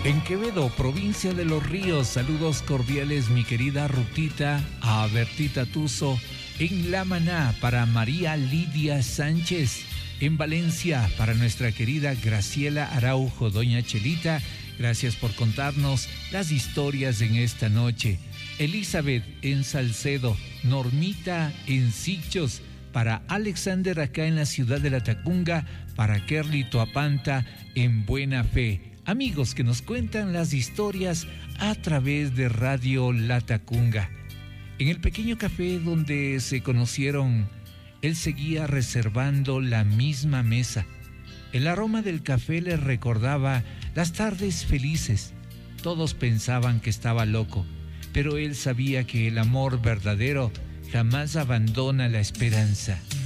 En Quevedo, provincia de Los Ríos, saludos cordiales mi querida Rutita, a Bertita Tuzo. En La Maná para María Lidia Sánchez. En Valencia para nuestra querida Graciela Araujo, doña Chelita. Gracias por contarnos las historias en esta noche. Elizabeth en Salcedo, Normita en Sichos, para Alexander acá en la ciudad de La Tacunga, para Kerly Toapanta en Buena Fe. Amigos que nos cuentan las historias a través de Radio La Tacunga. En el pequeño café donde se conocieron, él seguía reservando la misma mesa. El aroma del café les recordaba las tardes felices. Todos pensaban que estaba loco, pero él sabía que el amor verdadero jamás abandona la esperanza.